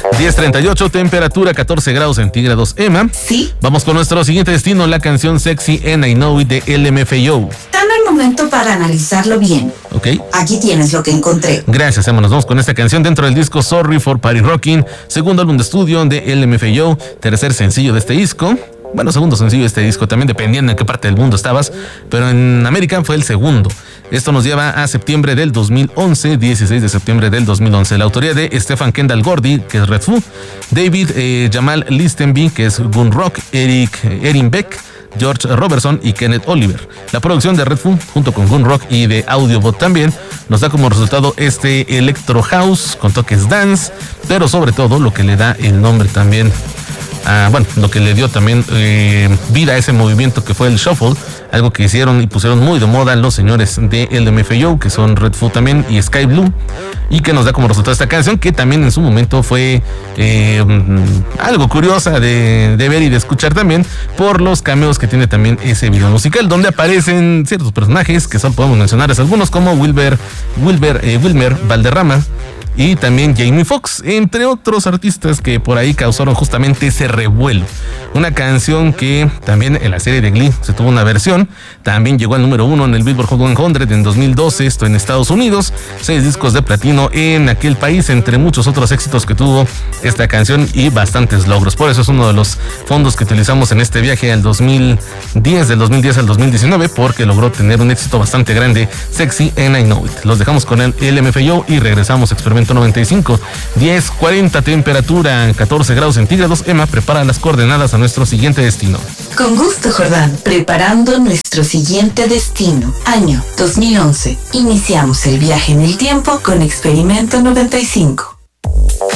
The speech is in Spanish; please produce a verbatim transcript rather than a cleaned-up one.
diez treinta y ocho, temperatura catorce grados centígrados. Emma. Sí. Vamos con nuestro siguiente destino, la canción Sexy and I Know It de L M F A O. Dame el momento para analizarlo bien. Ok. Aquí tienes lo que encontré. Gracias, Emma. Nos vamos con esta canción dentro del disco Sorry for Party Rocking, segundo álbum de estudio de L M F A O, tercer sencillo de este disco. Bueno, segundo sencillo de este disco, también dependiendo en qué parte del mundo estabas, pero en América fue el segundo. Esto nos lleva a septiembre del dos mil once, dieciséis de septiembre del dos mil once. La autoría de Stefan Kendall Gordy, que es Red Foo, David eh, Jamal Listenby, que es Gun Rock, Eric Erin Beck, George Robertson y Kenneth Oliver. La producción de Red Foo, junto con Gun Rock y de Audiobot también, nos da como resultado este Electro House con toques dance, pero sobre todo lo que le da el nombre también, Ah, bueno, lo que le dio también eh, vida a ese movimiento que fue el shuffle, algo que hicieron y pusieron muy de moda los señores de L M F A O, que son Red Foo también y Sky Blue, y que nos da como resultado esta canción, que también en su momento fue eh, algo curiosa de, de ver y de escuchar también, por los cameos que tiene también ese video musical, donde aparecen ciertos personajes que solo podemos mencionar algunos, como Wilber, Wilber, eh, Wilmer Valderrama, y también Jamie Foxx, entre otros artistas que por ahí causaron justamente ese revuelo. Una canción que también en la serie de Glee se tuvo una versión, también llegó al número uno en el Billboard Hot cien en dos mil doce, esto en Estados Unidos, seis discos de platino en aquel país, entre muchos otros éxitos que tuvo esta canción y bastantes logros. Por eso es uno de los fondos que utilizamos en este viaje al dos mil diez, del dos mil diez al dos mil diecinueve, porque logró tener un éxito bastante grande, Sexy and I Know It. Los dejamos con el L M F A O y regresamos a Experimento noventa y cinco, diez cuarenta, temperatura catorce grados centígrados. Emma, prepara las coordenadas a nuestro siguiente destino. Con gusto, Jordán. Preparando nuestro siguiente destino. Año dos mil once. Iniciamos el viaje en el tiempo con Experimento noventa y cinco.